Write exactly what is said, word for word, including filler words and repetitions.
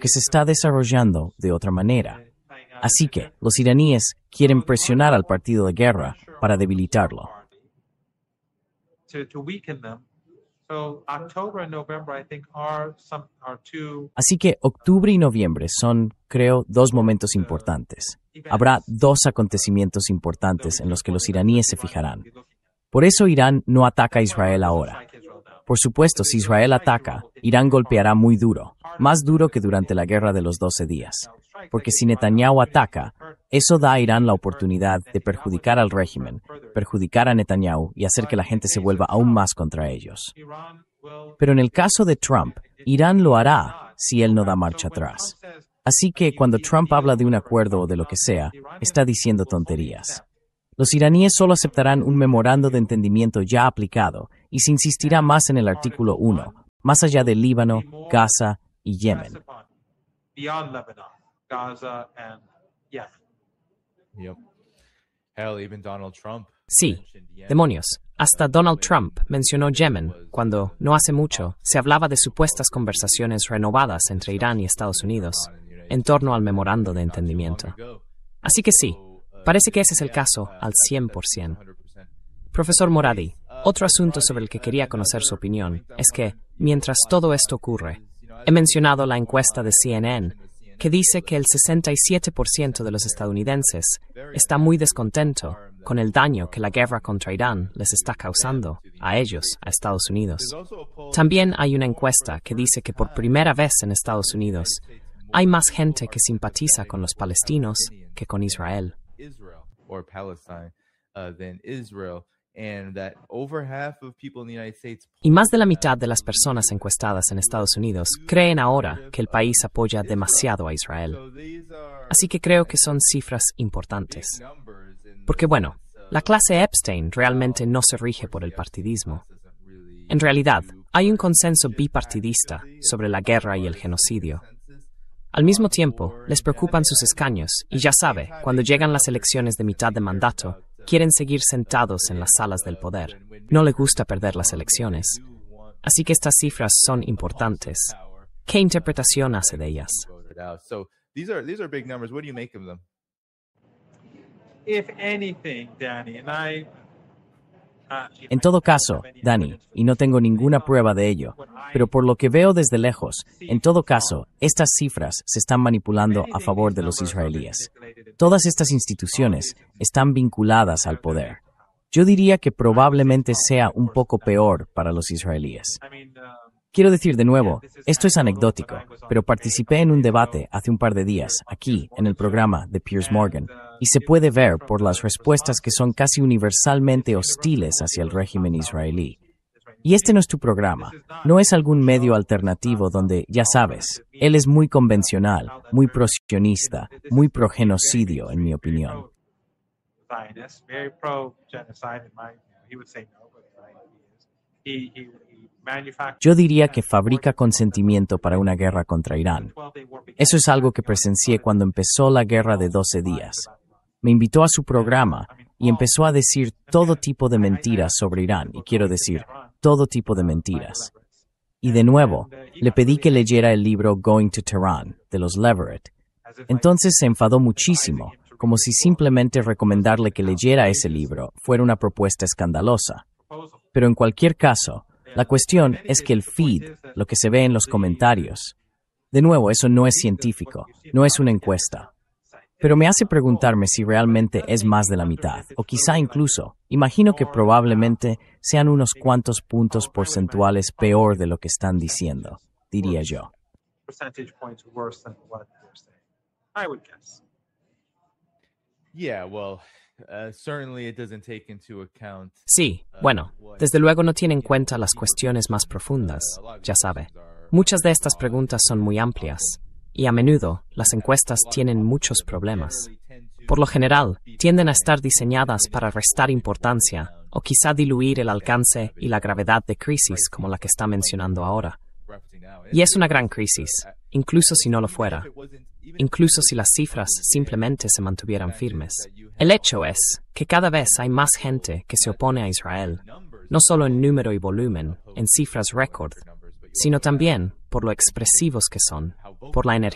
porque se está desarrollando de otra manera. Así que los iraníes quieren presionar al partido de guerra para debilitarlo. Así que octubre y noviembre son, creo, dos momentos importantes. Habrá dos acontecimientos importantes en los que los iraníes se fijarán. Por eso Irán no ataca a Israel ahora. Por supuesto, si Israel ataca, Irán golpeará muy duro, más duro que durante la guerra de los doce días. Porque si Netanyahu ataca, eso da a Irán la oportunidad de perjudicar al régimen, perjudicar a Netanyahu y hacer que la gente se vuelva aún más contra ellos. Pero en el caso de Trump, Irán lo hará si él no da marcha atrás. Así que cuando Trump habla de un acuerdo o de lo que sea, está diciendo tonterías. Los iraníes solo aceptarán un memorando de entendimiento ya aplicado y se insistirá más en el artículo uno, más allá de Líbano, Gaza y Yemen. Sí, demonios. Hasta Donald Trump mencionó Yemen cuando, no hace mucho, se hablaba de supuestas conversaciones renovadas entre Irán y Estados Unidos en torno al memorando de entendimiento. Así que sí, parece que ese es el caso al cien por ciento. Profesor Moradi, otro asunto sobre el que quería conocer su opinión es que, mientras todo esto ocurre, he mencionado la encuesta de C N N que dice que el sesenta y siete por ciento de los estadounidenses está muy descontento con el daño que la guerra contra Irán les está causando a ellos, a Estados Unidos. También hay una encuesta que dice que por primera vez en Estados Unidos hay más gente que simpatiza con los palestinos que con Israel. Y más de la mitad de las personas encuestadas en Estados Unidos creen ahora que el país apoya demasiado a Israel. Así que creo que son cifras importantes. Porque bueno, la clase Epstein realmente no se rige por el partidismo. En realidad, hay un consenso bipartidista sobre la guerra y el genocidio. Al mismo tiempo, les preocupan sus escaños y ya sabe, cuando llegan las elecciones de mitad de mandato, quieren seguir sentados en las salas del poder. No le gusta perder las elecciones. Así que estas cifras son importantes. ¿Qué interpretación hace de ellas? En todo caso, Danny, y no tengo ninguna prueba de ello, pero por lo que veo desde lejos, en todo caso, estas cifras se están manipulando a favor de los israelíes. Todas estas instituciones están vinculadas al poder. Yo diría que probablemente sea un poco peor para los israelíes. Quiero decir de nuevo, esto es anecdótico, pero participé en un debate hace un par de días, aquí, en el programa de Piers Morgan, y se puede ver por las respuestas que son casi universalmente hostiles hacia el régimen israelí. Y este no es tu programa, no es algún medio alternativo donde, ya sabes, él es muy convencional, muy pro-sionista, muy pro-genocidio, en mi opinión. Yo diría que fabrica consentimiento para una guerra contra Irán. Eso es algo que presencié cuando empezó la guerra de doce días. Me invitó a su programa y empezó a decir todo tipo de mentiras sobre Irán, y quiero decir, todo tipo de mentiras. Y de nuevo, le pedí que leyera el libro Going to Tehran, de los Leverett. Entonces se enfadó muchísimo, como si simplemente recomendarle que leyera ese libro fuera una propuesta escandalosa. Pero en cualquier caso, la cuestión es que el feed, lo que se ve en los comentarios, de nuevo, eso no es científico, no es una encuesta. Pero me hace preguntarme si realmente es más de la mitad, o quizá incluso, imagino que probablemente sean unos cuantos puntos porcentuales peor de lo que están diciendo, diría yo. Sí, bueno, desde luego no tiene en cuenta las cuestiones más profundas, ya sabe. Muchas de estas preguntas son muy amplias, y a menudo las encuestas tienen muchos problemas. Por lo general, tienden a estar diseñadas para restar importancia o quizá diluir el alcance y la gravedad de crisis como la que está mencionando ahora. Y es una gran crisis, incluso si no lo fuera. Incluso si las cifras simplemente se mantuvieran firmes. El hecho es que cada vez hay más gente que se opone a Israel, no solo en número y volumen, en cifras récord, sino también por lo expresivos que son, por la energía